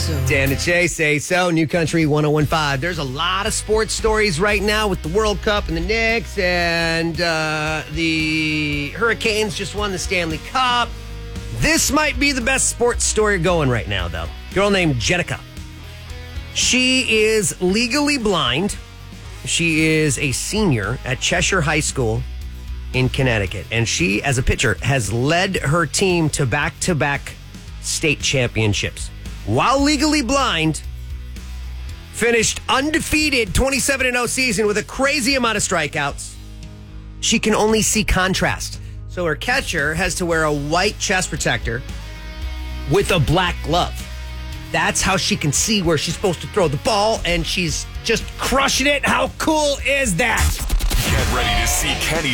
Dan and Shay say so. New Country 101.5. There's a lot of sports stories right now with the World Cup and the Knicks, and the Hurricanes just won the Stanley Cup. This might be the best sports story going right now, though. Girl named Jenica. She is legally blind. She is a senior at Cheshire High School in Connecticut, and she, as a pitcher, has led her team to back-to-back state championships. While legally blind, finished undefeated 27-0 season with a crazy amount of strikeouts. She can only see contrast. So her catcher has to wear a white chest protector with a black glove. That's how she can see where she's supposed to throw the ball, and she's just crushing it. How cool is that? Get ready to see Kenny